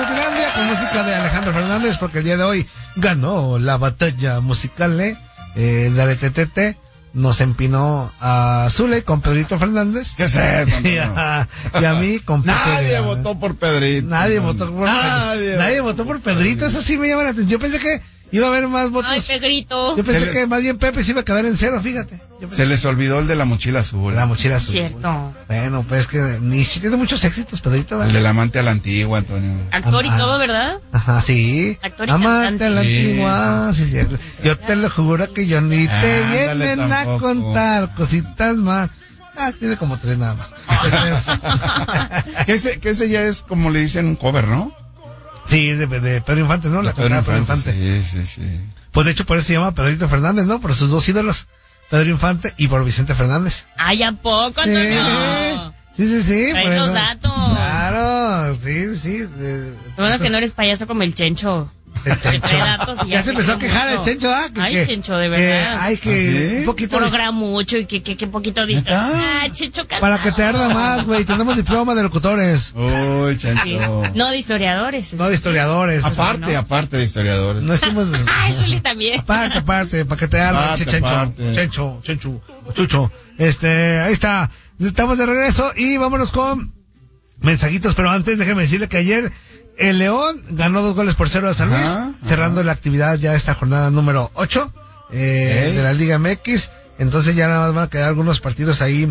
Inutilandia con música de Alejandro Fernández, porque el día de hoy ganó la batalla musical, Dale Tetete. Nos empinó a Zule con Pedrito Fernández. ¿Qué es eso? y a mí con Pepe. Nadie votó por Pedrito. Nadie votó por Pedrito. Eso sí me llama la atención. Yo pensé que iba a haber más votos. Ay, Pedrito. Yo pensé que más bien Pepe se iba a quedar en cero, fíjate. Se les olvidó el de la mochila azul. La mochila azul. Cierto. Bueno, pues que ni si tiene muchos éxitos, Pedrito. ¿Verdad? El del amante a la antigua, Antonio. Actor y todo, ¿verdad? Ajá, sí. Actor y amante cantante. a la antigua. Sí, cierto. Yo te lo juro que yo ni te vienen a contar cositas más. Tiene como 3 nada más. que ese ya es como le dicen un cover, ¿no? Sí, de Pedro Infante, ¿no? La cantaba Pedro Infante. Sí. Pues de hecho por eso se llama Pedrito Fernández, ¿no? Por sus 2 ídolos, Pedro Infante y por Vicente Fernández. Ay, ¿a poco, Antonio? Sí. Trae los datos. Claro, sí. Bueno, que no eres payaso como el Chencho. El Chencho. Que trae datos y ya se empezó a quejar el Chencho, ¿ah? Ay, Chencho, de verdad. Un poquito. Programa mucho y que poquito diste. Ah, Chencho, canta. Para que te arda más, güey. Tenemos diploma de locutores. Uy, Chencho. Sí. No, de historiadores. No, de historiadores. Aparte de historiadores. No estamos... Eso también. Aparte, para que te arda, Chencho. Chucho. Ahí está. Estamos de regreso y vámonos con mensajitos, pero antes déjeme decirle que ayer el León ganó 2-0 a San Luis, cerrando la actividad ya esta jornada número 8 de la Liga MX. Entonces ya nada más van a quedar algunos partidos ahí